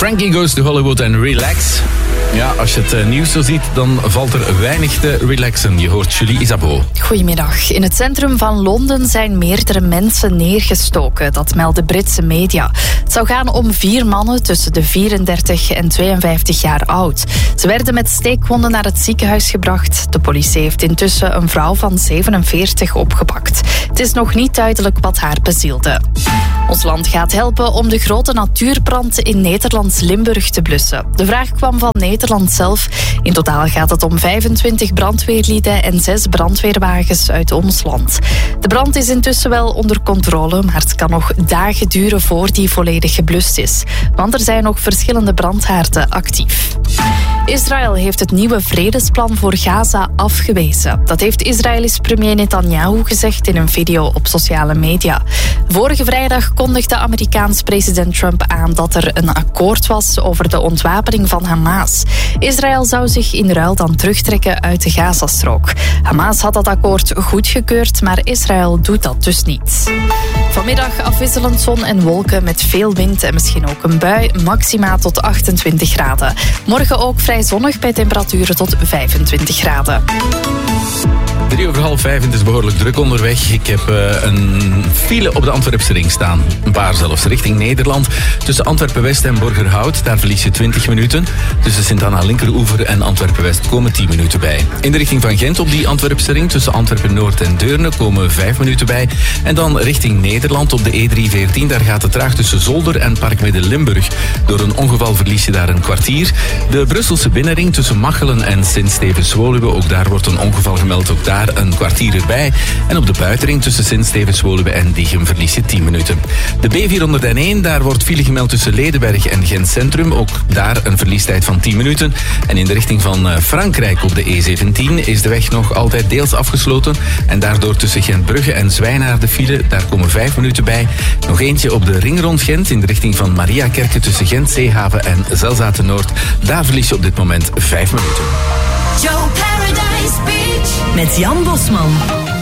Frankie Goes to Hollywood en Relax. Ja, als je het nieuws zo ziet, dan valt er weinig te relaxen. Je hoort Julie Isabeau. Goedemiddag. In het centrum van Londen zijn meerdere mensen neergestoken. Dat melden Britse media. Het zou gaan om 4 mannen tussen de 34 en 52 jaar oud. Ze werden met steekwonden naar het ziekenhuis gebracht. De politie heeft intussen een vrouw van 47 opgepakt. Het is nog niet duidelijk wat haar bezielde. Ons land gaat helpen om de grote natuurbrand in Nederlands Limburg te blussen. De vraag kwam van Nederland zelf. In totaal gaat het om 25 brandweerlieden en 6 brandweerwagens uit ons land. De brand is intussen wel onder controle, maar het kan nog dagen duren voor die volledig geblust is. Want er zijn nog verschillende brandhaarden actief. Israël heeft het nieuwe vredesplan voor Gaza afgewezen. Dat heeft Israëlisch premier Netanyahu gezegd in een video op sociale media. Vorige vrijdag kondigde Amerikaans president Trump aan dat er een akkoord was over de ontwapening van Hamas. Israël zou zich in ruil dan terugtrekken uit de Gazastrook. Hamas had dat akkoord goedgekeurd, maar Israël doet dat dus niet. Vanmiddag afwisselend zon en wolken met veel wind en misschien ook een bui, maxima tot 28 graden. Morgen ook vrij zonnig bij temperaturen tot 25 graden. 4:03, het is behoorlijk druk onderweg. Ik heb een file op de Antwerpse ring staan. Een paar zelfs, richting Nederland. Tussen Antwerpen-West en Borgerhout, daar verlies je 20 minuten. Tussen Sint-Anna Linkeroever en Antwerpen-West komen 10 minuten bij. In de richting van Gent op die Antwerpse ring, tussen Antwerpen-Noord en Deurne, komen 5 minuten bij. En dan richting Nederland op de E314, daar gaat het traag tussen Zolder en Park Midden-Limburg. Door een ongeval verlies je daar een kwartier. De Brusselse binnenring tussen Machelen en Sint-Stevens-Woluwe, ook daar wordt een ongeval gemeld, ook daar een kwartier erbij. En op de buitenring tussen Sint-Stevens-Woluwe en Diegem verlies je 10 minuten. De B401, daar wordt file gemeld tussen Ledenberg en Gent Centrum. Ook daar een verliestijd van 10 minuten. En in de richting van Frankrijk op de E17 is de weg nog altijd deels afgesloten. En daardoor tussen Gentbrugge en Zwijnaar de file, daar komen 5 minuten bij. Nog eentje op de ring rond Gent in de richting van Mariakerke tussen Gent, Zeehaven en Zelzaten Noord. Daar verlies je op dit moment 5 minuten. Joe Paradise Beach met Jan Bosman.